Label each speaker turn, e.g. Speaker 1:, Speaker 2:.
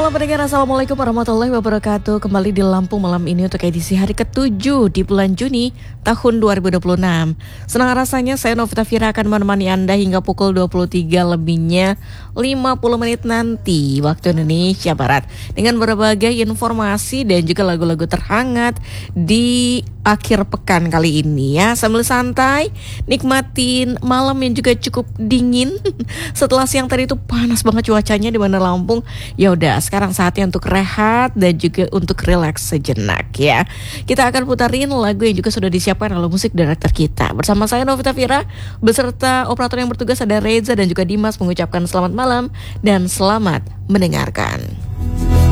Speaker 1: malam pendengar, Assalamualaikum warahmatullahi wabarakatuh. Kembali di Lampung malam ini untuk edisi hari ke-7 di bulan Juni tahun 2026. Senang rasanya saya Novita Fira akan menemani Anda hingga pukul 23 lebihnya 50 menit nanti waktu Indonesia Barat, dengan berbagai informasi dan juga lagu-lagu terhangat di akhir pekan kali ini ya. Sambil santai nikmatin malam yang juga cukup dingin setelah siang tadi itu panas banget cuacanya di Bandar Lampung. Ya udah, sekarang saatnya untuk rehat dan juga untuk rileks sejenak ya. Kita akan putarin lagu yang juga sudah disiapkan oleh musik director kita. Bersama saya Novita Fira, beserta operator yang bertugas ada Reza dan juga Dimas, mengucapkan selamat malam dan selamat mendengarkan.